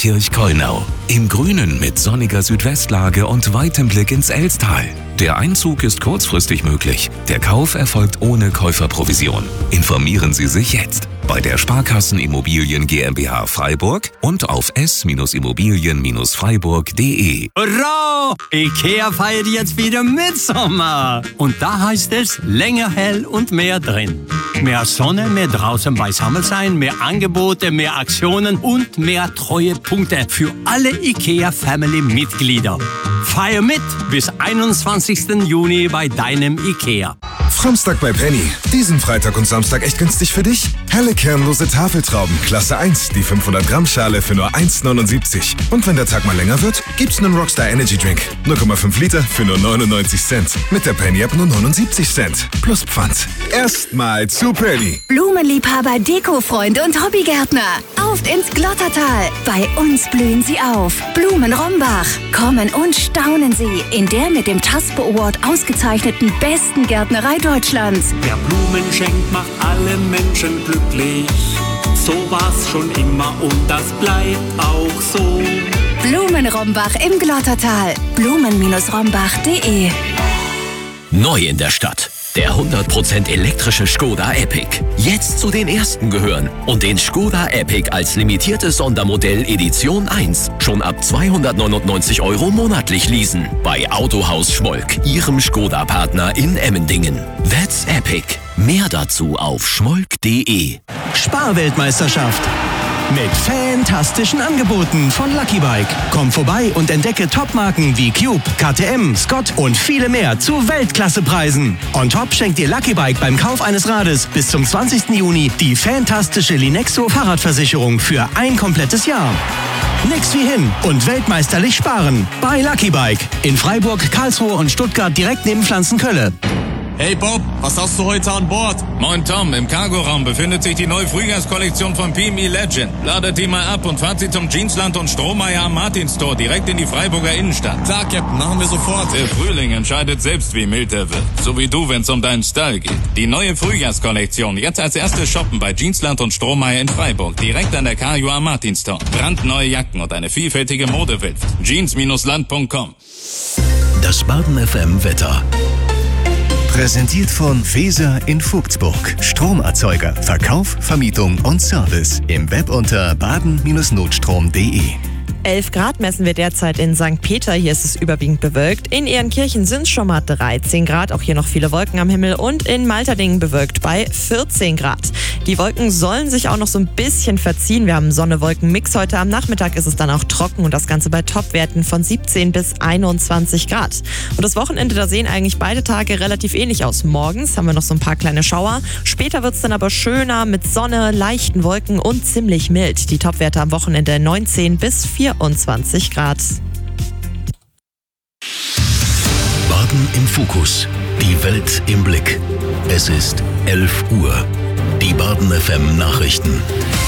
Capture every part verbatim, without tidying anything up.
Kirchkeunau. Im Grünen mit sonniger Südwestlage und weitem Blick ins Elstal. Der Einzug ist kurzfristig möglich. Der Kauf erfolgt ohne Käuferprovision. Informieren Sie sich jetzt bei der Sparkassen Immobilien GmbH Freiburg und auf s immobilien freiburg punkt de. Hurra! IKEA feiert jetzt wieder Mitsommer. Und da heißt es länger hell und mehr drin. Mehr Sonne, mehr draußen beisammen sein, mehr Angebote, mehr Aktionen und mehr Treuepunkte für alle IKEA-Family-Mitglieder. Feier mit bis einundzwanzigsten Juni bei deinem IKEA. Samstag bei Penny. Diesen Freitag und Samstag echt günstig für dich? Helle kernlose Tafeltrauben, Klasse eins, die fünfhundert Gramm Schale für nur eins neunundsiebzig. Und wenn der Tag mal länger wird, gibt's einen Rockstar Energy Drink. null Komma fünf Liter für nur neunundneunzig Cent. Mit der Penny App nur neunundsiebzig Cent. Plus Pfand. Erstmal zu Penny. Blumenliebhaber, Dekofreunde und Hobbygärtner. Auf ins Glottertal. Bei uns blühen sie auf. Blumen Rombach. Kommen und staunen Sie in der mit dem TASPO Award ausgezeichneten besten Gärtnerei Deutschlands. Wer Blumen schenkt, macht alle Menschen glücklich. So war's schon immer und das bleibt auch so. Blumen Rombach im Glottertal. blumen rombach punkt de. Neu in der Stadt. Der hundert Prozent elektrische Skoda Epic. Jetzt zu den ersten gehören und den Skoda Epic als limitiertes Sondermodell Edition eins schon ab zweihundertneunundneunzig Euro monatlich leasen. Bei Autohaus Schmolk, Ihrem Skoda-Partner in Emmendingen. That's Epic. Mehr dazu auf schmolk punkt de. Sparweltmeisterschaft. Mit fantastischen Angeboten von Lucky Bike. Komm vorbei und entdecke Topmarken wie Cube, K T M, Scott und viele mehr zu Weltklassepreisen. On top schenkt dir Lucky Bike beim Kauf eines Rades bis zum zwanzigsten Juni die fantastische Linexo Fahrradversicherung für ein komplettes Jahr. Nix wie hin und weltmeisterlich sparen bei Lucky Bike. In Freiburg, Karlsruhe und Stuttgart direkt neben Pflanzenkölle. Hey Bob, was hast du heute an Bord? Moin Tom, im Cargoraum befindet sich die neue Frühjahrskollektion von P M E Legend. Ladet die mal ab und fahrt sie zum Jeansland und Strohmeier am Martinstor direkt in die Freiburger Innenstadt. Klar, Captain, machen wir sofort. Der Frühling entscheidet selbst, wie mild er wird. So wie du, wenn's um deinen Style geht. Die neue Frühjahrskollektion, jetzt als erstes shoppen bei Jeansland und Strohmeier in Freiburg, direkt an der K J am Martinstor. Brandneue Jacken und eine vielfältige Modewelt. jeans Land punkt com. Das Baden F M Wetter. Präsentiert von Feser in Vogtsburg. Stromerzeuger, Verkauf, Vermietung und Service. Im Web unter baden Notstrom punkt de. elf Grad messen wir derzeit in Sankt Peter. Hier ist es überwiegend bewölkt. In Ehrenkirchen sind es schon mal dreizehn Grad. Auch hier noch viele Wolken am Himmel. Und in Malterdingen bewölkt bei vierzehn Grad. Die Wolken sollen sich auch noch so ein bisschen verziehen. Wir haben Sonne-Wolken-Mix. Heute am Nachmittag ist es dann auch trocken und das Ganze bei Topwerten von siebzehn bis einundzwanzig Grad. Und das Wochenende, da sehen eigentlich beide Tage relativ ähnlich aus. Morgens haben wir noch so ein paar kleine Schauer. Später wird es dann aber schöner mit Sonne, leichten Wolken und ziemlich mild. Die Topwerte am Wochenende neunzehn bis vierundzwanzig Grad. Baden im Fokus. Die Welt im Blick. Es ist elf Uhr. Die Baden F M Nachrichten.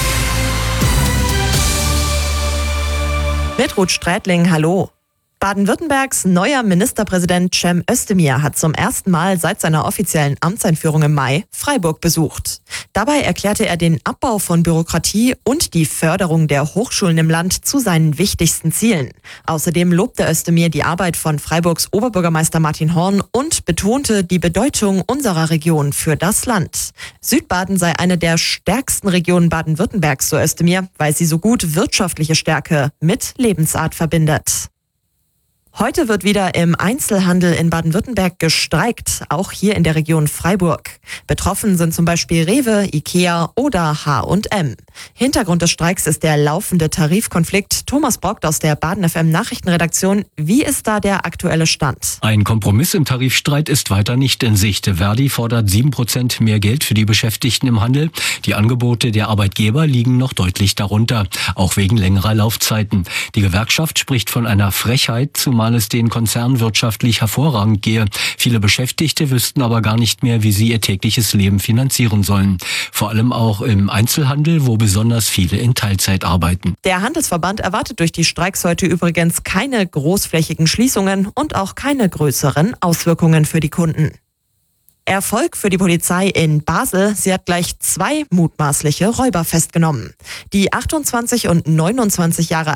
Mit Ruth Strätling, hallo. Baden-Württembergs neuer Ministerpräsident Cem Özdemir hat zum ersten Mal seit seiner offiziellen Amtseinführung im Mai Freiburg besucht. Dabei erklärte er den Abbau von Bürokratie und die Förderung der Hochschulen im Land zu seinen wichtigsten Zielen. Außerdem lobte Özdemir die Arbeit von Freiburgs Oberbürgermeister Martin Horn und betonte die Bedeutung unserer Region für das Land. Südbaden sei eine der stärksten Regionen Baden-Württembergs, so Özdemir, weil sie so gut wirtschaftliche Stärke mit Lebensart verbindet. Heute wird wieder im Einzelhandel in Baden-Württemberg gestreikt, auch hier in der Region Freiburg. Betroffen sind zum Beispiel Rewe, Ikea oder H und M. Hintergrund des Streiks ist der laufende Tarifkonflikt. Thomas Brockt aus der Baden F M Nachrichtenredaktion. Wie ist da der aktuelle Stand? Ein Kompromiss im Tarifstreit ist weiter nicht in Sicht. Verdi fordert sieben Prozent mehr Geld für die Beschäftigten im Handel. Die Angebote der Arbeitgeber liegen noch deutlich darunter, auch wegen längerer Laufzeiten. Die Gewerkschaft spricht von einer Frechheit, zumal es den Konzern wirtschaftlich hervorragend gehe. Viele Beschäftigte wüssten aber gar nicht mehr, wie sie ihr tägliches Leben finanzieren sollen. Vor allem auch im Einzelhandel, wo besonders viele in Teilzeit arbeiten. Der Handelsverband erwartet durch die Streiks heute übrigens keine großflächigen Schließungen und auch keine größeren Auswirkungen für die Kunden. Erfolg für die Polizei in Basel. Sie hat gleich zwei mutmaßliche Räuber festgenommen. Die achtundzwanzig und neunundzwanzig Jahre